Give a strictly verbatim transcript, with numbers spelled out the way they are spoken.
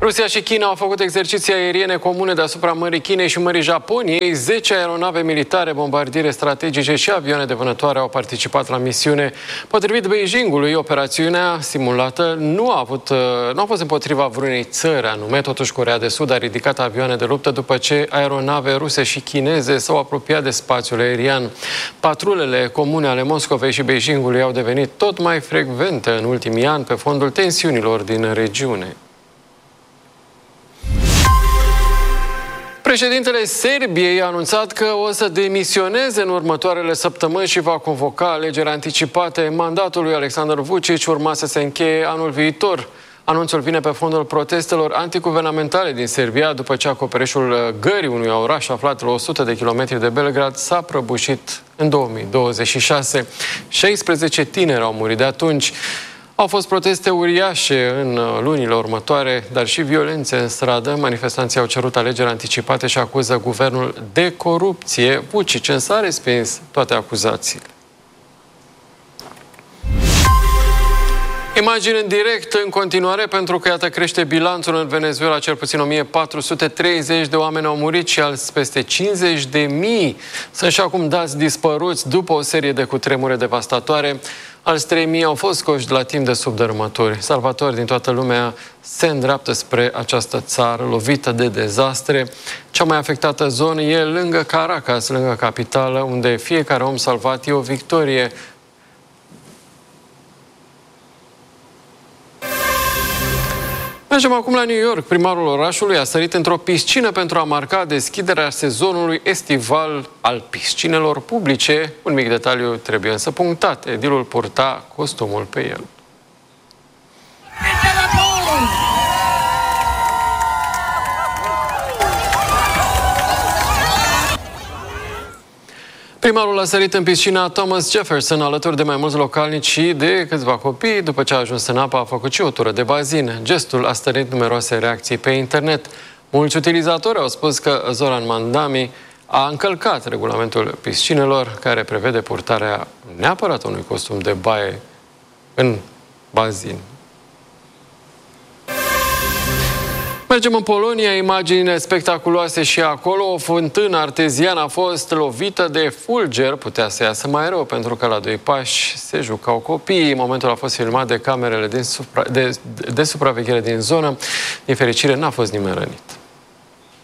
Rusia și China au făcut exerciții aeriene comune deasupra Mării Chinei și Mării Japoniei. zece aeronave militare, bombardiere strategice și avioane de vânătoare au participat la misiune. Potrivit Beijingului, operațiunea simulată nu a, avut, nu a fost împotriva vreunei țări anume. Totuși, Coreea de Sud a ridicat avioane de luptă după ce aeronave ruse și chineze s-au apropiat de spațiul aerian. Patrulele comune ale Moscovei și Beijingului au devenit tot mai frecvente în ultimii ani pe fondul tensiunilor din regiune. Președintele Serbiei a anunțat că o să demisioneze în următoarele săptămâni și va convoca alegeri anticipate. Mandatul lui Aleksandar Vučić urma să se încheie anul viitor. Anunțul vine pe fondul protestelor antiguvernamentale din Serbia, după ce acoperișul gării unui oraș aflat la o sută de kilometri de Belgrad s-a prăbușit în două mii douăzeci și șase. șaisprezece tineri au murit de atunci. Au fost proteste uriașe în lunile următoare, dar și violențe în stradă. Manifestanții au cerut alegeri anticipate și acuză guvernul de corupție. Vučić însă a respins toate acuzațiile. Imagini în direct în continuare, pentru că, iată, crește bilanțul în Venezuela. Cel puțin o mie patru sute treizeci de oameni au murit și alți peste cincizeci de mii sunt și acum dați dispăruți după o serie de cutremure devastatoare. Alți trei mii au fost scoși de la timp de sub dărâmături. Salvatori din toată lumea se îndreaptă spre această țară lovită de dezastre. Cea mai afectată zonă e lângă Caracas, lângă capitală, unde fiecare om salvat e o victorie. Mergem acum la New York. Primarul orașului a sărit într-o piscină pentru a marca deschiderea sezonului estival al piscinelor publice. Un mic detaliu trebuie însă punctat. Edilul purta costumul pe el. Primarul a sărit în piscina Thomas Jefferson alături de mai mulți localnici și de câțiva copii. După ce a ajuns în apă, a făcut și o tură de bazin. Gestul a stârnit numeroase reacții pe internet. Mulți utilizatori au spus că Zoran Mandami a încălcat regulamentul piscinelor, care prevede purtarea neapărat unui costum de baie în bazin. Mergem în Polonia, imagini spectaculoase și acolo. O fântână arteziană a fost lovită de fulger. Putea să iasă mai rău, pentru că la doi pași se jucau copiii. Momentul a fost filmat de camerele din supra, de, de supraveghere din zonă. Din fericire, n-a fost nimeni rănit.